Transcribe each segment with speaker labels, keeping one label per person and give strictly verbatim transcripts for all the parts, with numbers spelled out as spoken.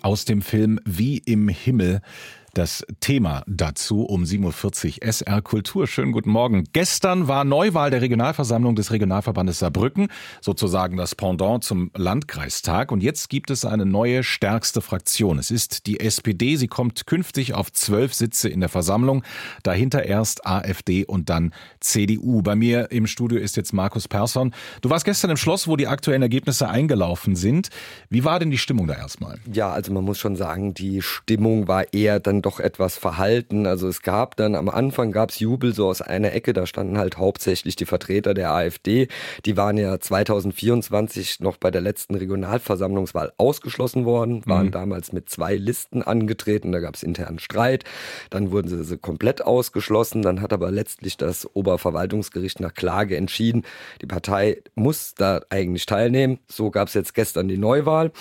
Speaker 1: aus dem Film Wie im Himmel. Das Thema dazu um sieben Uhr vierzig S R Kultur. Schönen guten Morgen. Gestern war Neuwahl der Regionalversammlung des Regionalverbandes Saarbrücken, sozusagen das Pendant zum Landkreistag. Und jetzt gibt es eine neue stärkste Fraktion. Es ist die S P D. Sie kommt künftig auf zwölf Sitze in der Versammlung. Dahinter erst A f D und dann C D U. Bei mir im Studio ist jetzt Markus Persson. Du warst gestern im Schloss, wo die aktuellen Ergebnisse eingelaufen sind. Wie war denn die Stimmung da erstmal?
Speaker 2: Ja, also man muss schon sagen, die Stimmung war eher dann doch etwas verhalten. Also es gab dann, am Anfang gab es Jubel so aus einer Ecke, da standen halt hauptsächlich die Vertreter der A f D. Die waren ja zwanzig vierundzwanzig noch bei der letzten Regionalversammlungswahl ausgeschlossen worden, waren mhm. damals mit zwei Listen angetreten, da gab es internen Streit, dann wurden sie, sie komplett ausgeschlossen, dann hat aber letztlich das Oberverwaltungsgericht nach Klage entschieden, die Partei muss da eigentlich teilnehmen. So gab es jetzt gestern die Neuwahl.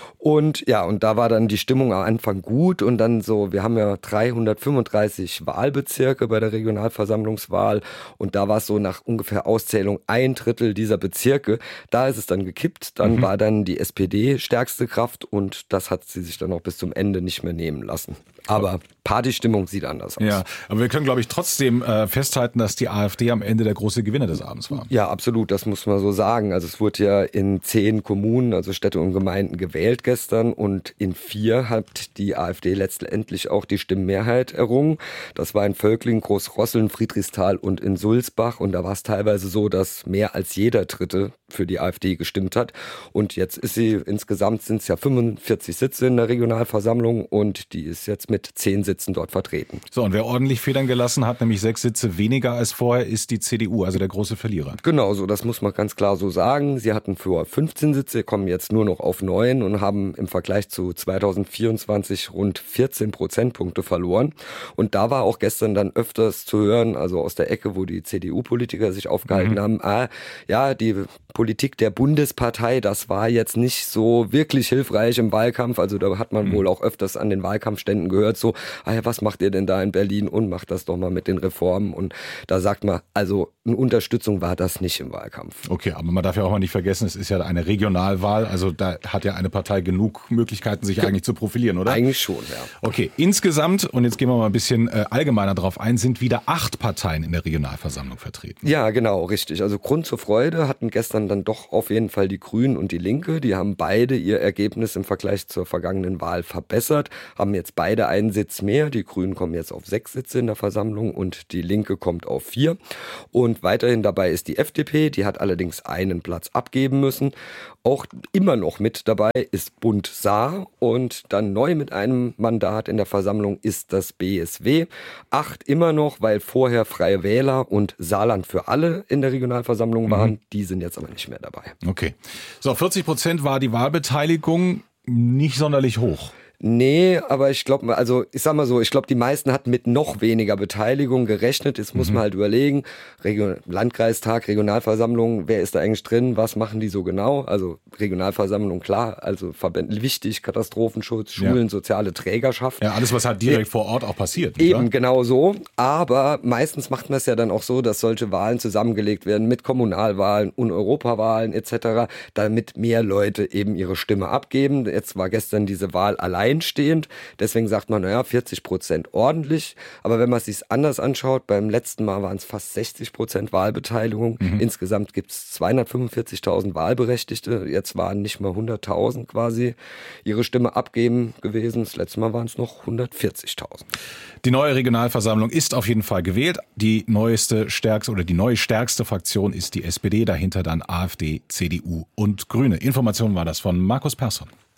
Speaker 2: Und ja, und da war dann die Stimmung am Anfang gut und dann so, wir haben ja dreihundertfünfunddreißig Wahlbezirke bei der Regionalversammlungswahl und da war es so nach ungefähr Auszählung ein Drittel dieser Bezirke, da ist es dann gekippt, dann mhm. war dann die S P D stärkste Kraft und das hat sie sich dann auch bis zum Ende nicht mehr nehmen lassen. Aber Partystimmung sieht anders aus.
Speaker 1: Ja, aber wir können, glaube ich, trotzdem äh, festhalten, dass die A f D am Ende der große Gewinner des Abends war.
Speaker 2: Ja, absolut, das muss man so sagen. Also es wurde ja in zehn Kommunen, also Städte und Gemeinden gewählt gestern und in vier hat die A f D letztendlich auch die Stimmenmehrheit errungen. Das war in Völkling, Großrosseln, Friedrichsthal und in Sulzbach und da war es teilweise so, dass mehr als jeder Dritte für die A f D gestimmt hat. Und jetzt ist sie, insgesamt sind es ja fünfundvierzig Sitze in der Regionalversammlung und die ist jetzt mit zehn Sitzen dort vertreten.
Speaker 1: So, und wer ordentlich Federn gelassen hat, nämlich sechs Sitze weniger als vorher, ist die C D U, also der große Verlierer.
Speaker 2: Genau, so, das muss man ganz klar so sagen. Sie hatten für fünfzehn Sitze, kommen jetzt nur noch auf neun und haben im Vergleich zu zwanzig vierundzwanzig rund vierzehn Prozentpunkte verloren. Und da war auch gestern dann öfters zu hören, also aus der Ecke, wo die C D U-Politiker sich aufgehalten mhm. haben, ah, ja, die Politik der Bundespartei, das war jetzt nicht so wirklich hilfreich im Wahlkampf. Also da hat man mhm. wohl auch öfters an den Wahlkampfständen gehört, so, ah ja, was macht ihr denn da in Berlin und macht das doch mal mit den Reformen. Und da sagt man, also eine Unterstützung war das nicht im Wahlkampf.
Speaker 1: Okay, aber man darf ja auch mal nicht vergessen, es ist ja eine Regionalwahl, also da hat ja eine Partei genug Möglichkeiten, sich ja. eigentlich zu profilieren, oder?
Speaker 2: Eigentlich schon, ja.
Speaker 1: Okay, insgesamt, und jetzt gehen wir mal ein bisschen äh, allgemeiner drauf ein, sind wieder acht Parteien in der Regionalversammlung vertreten.
Speaker 2: Ja, genau, richtig. Also Grund zur Freude hatten gestern dann doch auf jeden Fall die Grünen und die Linke. Die haben beide ihr Ergebnis im Vergleich zur vergangenen Wahl verbessert, haben jetzt beide einen Sitz mehr. Die Grünen kommen jetzt auf sechs Sitze in der Versammlung und die Linke kommt auf vier. Und weiterhin dabei ist die F D P, die hat allerdings einen Platz abgeben müssen. Auch immer noch mit dabei ist Bund Saar und dann neu mit einem Mandat in der Versammlung ist das B S W. Acht immer noch, weil vorher Freie Wähler und Saarland für alle in der Regionalversammlung waren. Mhm. Die sind jetzt aber nicht mehr dabei.
Speaker 1: Okay. So, vierzig Prozent war die Wahlbeteiligung, nicht sonderlich hoch.
Speaker 2: Nee, aber ich glaube, also ich sag mal so, ich glaube, die meisten hatten mit noch weniger Beteiligung gerechnet. Jetzt muss mhm. man halt überlegen, Region- Landkreistag, Regionalversammlung, wer ist da eigentlich drin, was machen die so genau? Also Regionalversammlung, klar, also Verbände wichtig, Katastrophenschutz, Schulen, ja. soziale Trägerschaft.
Speaker 1: Ja, alles, was halt direkt ja. vor Ort auch passiert.
Speaker 2: Eben, genau so. Aber meistens macht man es ja dann auch so, dass solche Wahlen zusammengelegt werden mit Kommunalwahlen und Europawahlen et cetera, damit mehr Leute eben ihre Stimme abgeben. Jetzt war gestern diese Wahl allein stehend. Deswegen sagt man, naja, vierzig Prozent ordentlich. Aber wenn man es sich anders anschaut, beim letzten Mal waren es fast sechzig Prozent Wahlbeteiligung. Mhm. Insgesamt gibt es zweihundertfünfundvierzigtausend Wahlberechtigte. Jetzt waren nicht mal hunderttausend quasi ihre Stimme abgeben gewesen. Das letzte Mal waren es noch hundertvierzigtausend.
Speaker 1: Die neue Regionalversammlung ist auf jeden Fall gewählt. Die neueste, stärkste oder die neue stärkste Fraktion ist die S P D. Dahinter dann A f D, C D U und Grüne. Information war das von Markus Persson.